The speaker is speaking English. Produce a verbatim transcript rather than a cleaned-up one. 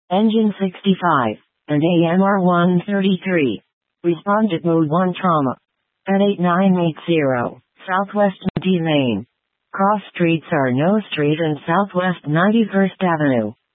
Engine sixty-five, and A M R one thirty-three. Responded Mode one Trauma. At eight nine eight zero, Southwest D Lane. Cross streets are No Street and Southwest ninety-first Avenue.